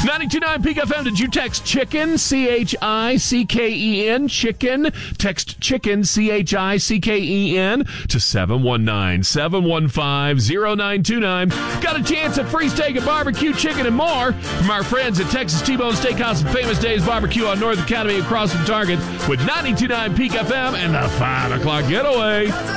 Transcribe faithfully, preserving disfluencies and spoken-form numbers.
ninety-two point nine Peak F M, did you text chicken, C H I C K E N, chicken? Text chicken, C H I C K E N, to seven one nine, seven one five, zero nine two nine. Got a chance at free steak and barbecue, chicken, and more from our friends at Texas T-Bone Steakhouse and Famous Days Barbecue on North Academy across from Target with ninety-two point nine Peak F M and the five o'clock getaway.